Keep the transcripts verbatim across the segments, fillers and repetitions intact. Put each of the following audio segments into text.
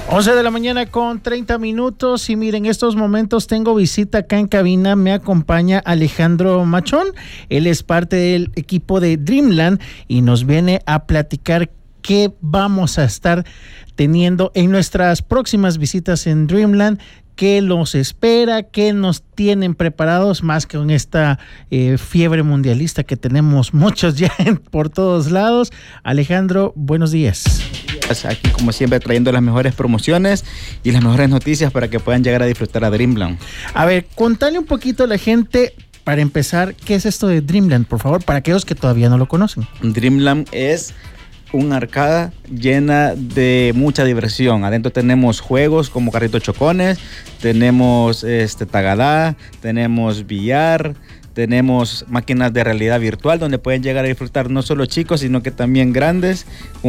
once de la mañana con treinta minutos y miren, en estos momentos tengo visita acá en cabina, me acompaña Alejandro Machón, él es parte del equipo de Dreamland y nos viene a platicar qué vamos a estar teniendo en nuestras próximas visitas en Dreamland, qué los espera, qué nos tienen preparados más que con esta eh, fiebre mundialista que tenemos muchos ya en, por todos lados. Alejandro, buenos días. Aquí como siempre trayendo las mejores promociones y las mejores noticias para que puedan llegar a disfrutar a Dreamland. A ver, contale un poquito a la gente, para empezar, ¿qué es esto de Dreamland, por favor, para aquellos que todavía no lo conocen? Dreamland es una arcada llena de mucha diversión. Adentro tenemos juegos como carritos chocones, tenemos este tagadá, tenemos billar, tenemos máquinas de realidad virtual donde pueden llegar a disfrutar no solo chicos, sino que también grandes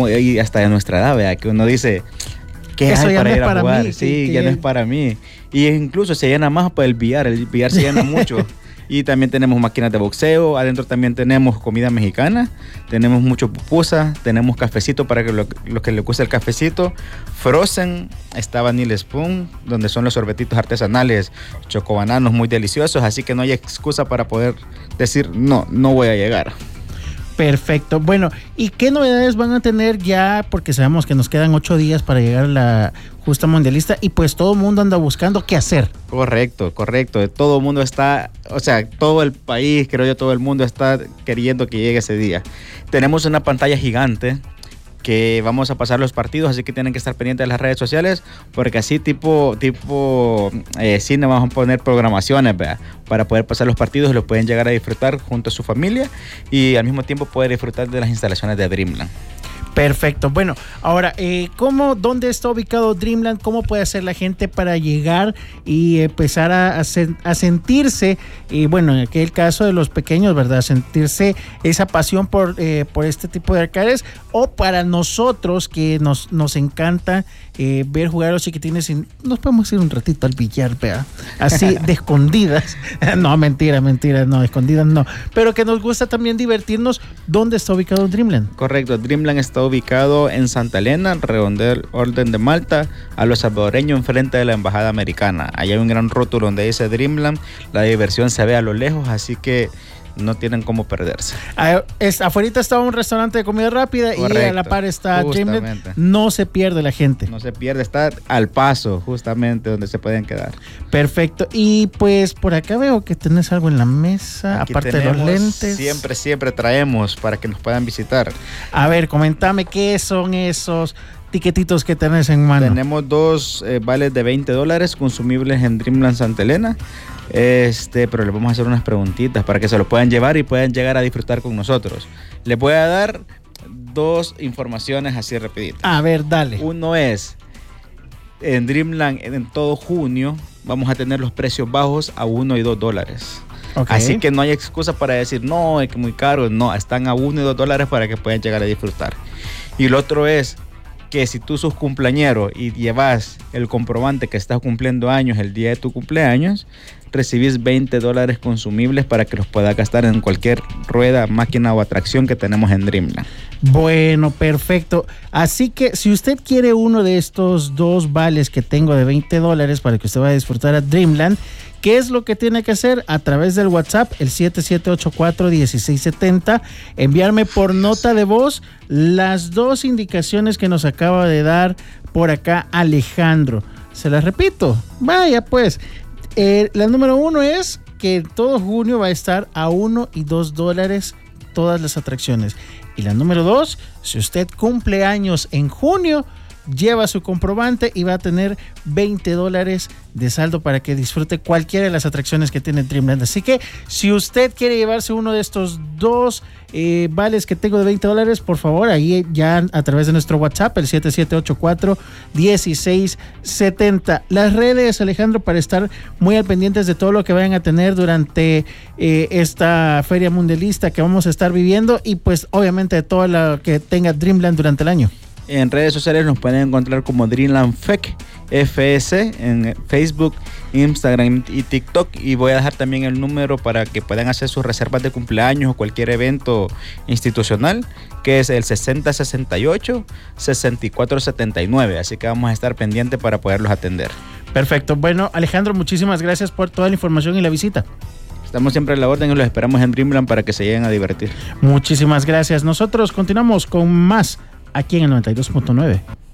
y hasta de nuestra edad, ¿verdad? Que uno dice, ¿qué hay para ir a jugar? Sí, ya no es para mí. Y incluso se llena más para el billar, el billar se llena mucho. Y también tenemos máquinas de boxeo, adentro también tenemos comida mexicana, tenemos mucho pupusa, tenemos cafecito para que los lo que les gusta el cafecito, Frozen, está Vanilla Spoon, donde son los sorbetitos artesanales, chocobananos muy deliciosos, así que no hay excusa para poder decir, no, no voy a llegar. Perfecto. Bueno, ¿y qué novedades van a tener ya? Porque sabemos que nos quedan ocho días para llegar a la justa mundialista y pues todo el mundo anda buscando qué hacer. Correcto, correcto. Todo el mundo está, o sea, todo el país, creo yo, todo el mundo está queriendo que llegue ese día. Tenemos una pantalla gigante que vamos a pasar los partidos, así que tienen que estar pendientes de las redes sociales, porque así tipo, tipo eh, cine vamos a poner programaciones, ¿verdad? Para poder pasar los partidos y lo pueden llegar a disfrutar junto a su familia y al mismo tiempo poder disfrutar de las instalaciones de Dreamland. Perfecto. Bueno, ahora, eh, ¿cómo, dónde está ubicado Dreamland? ¿Cómo puede hacer la gente para llegar y empezar a, a, a sentirse, y bueno, en aquel caso de los pequeños, ¿verdad? Sentirse esa pasión por, eh, por este tipo de arcades, o para nosotros que nos, nos encanta eh, ver jugar a los chiquitines y nos podemos ir un ratito al billar, ¿verdad? Así de escondidas. No, mentira, mentira, no, escondidas no. Pero que nos gusta también divertirnos. ¿Dónde está ubicado Dreamland? Correcto, Dreamland está ubicado en Santa Elena, Redondel Orden de Malta, a los salvadoreños enfrente de la Embajada Americana. Allá hay un gran rótulo donde dice Dreamland, la diversión se ve a lo lejos, así que no tienen cómo perderse. Ah, es, afuera está un restaurante de comida rápida. Correcto, y a la par está Dreamland. No se pierde la gente. No se pierde, está al paso justamente donde se pueden quedar. Perfecto. Y pues por acá veo que tenés algo en la mesa, aquí aparte tenemos, de los lentes. Siempre, siempre traemos para que nos puedan visitar. A ver, comentame qué son esos tiquetitos que tenés en mano. Tenemos dos eh, vales de veinte dólares consumibles en Dreamland Santa Elena. Este, pero les vamos a hacer unas preguntitas para que se lo puedan llevar y puedan llegar a disfrutar con nosotros. Les voy a dar dos informaciones así rapiditas. A ver, dale. Uno es, en Dreamland en todo junio vamos a tener los precios bajos a uno y dos dólares. Okay. Así que no hay excusa para decir, no, es que muy caro. No, están a uno y dos dólares para que puedan llegar a disfrutar. Y el otro es que si tú sos cumpleañero y llevas el comprobante que estás cumpliendo años el día de tu cumpleaños, recibís veinte dólares consumibles para que los puedas gastar en cualquier rueda, máquina o atracción que tenemos en Dreamland. Bueno, perfecto. Así que si usted quiere uno de estos dos vales que tengo de veinte dólares para que usted vaya a disfrutar a Dreamland, ¿qué es lo que tiene que hacer? A través del WhatsApp, el siete siete ocho cuatro, uno seis siete cero, enviarme por nota de voz las dos indicaciones que nos acaba de dar por acá Alejandro. Se las repito. Vaya pues. Eh, la número uno es que todo junio va a estar a uno y dos dólares todas las atracciones. Y la número dos, si usted cumple años en junio, lleva su comprobante y va a tener veinte dólares de saldo para que disfrute cualquiera de las atracciones que tiene Dreamland. Así que si usted quiere llevarse uno de estos dos eh, vales que tengo de veinte dólares, por favor, ahí ya a través de nuestro WhatsApp, el siete siete ocho cuatro, uno seis siete cero. Las redes, Alejandro, para estar muy al pendientes de todo lo que vayan a tener durante eh, esta feria mundialista que vamos a estar viviendo y pues obviamente de todo lo que tenga Dreamland durante el año. En redes sociales nos pueden encontrar como Dreamland F E C F S en Facebook, Instagram y TikTok, y voy a dejar también el número para que puedan hacer sus reservas de cumpleaños o cualquier evento institucional, que es el sesenta sesenta y ocho, sesenta y cuatro setenta y nueve, así que vamos a estar pendientes para poderlos atender. Perfecto. Bueno, Alejandro, muchísimas gracias por toda la información y la visita. Estamos siempre a la orden y los esperamos en Dreamland para que se lleguen a divertir. Muchísimas gracias. Nosotros continuamos con más aquí en el noventa y dos punto nueve.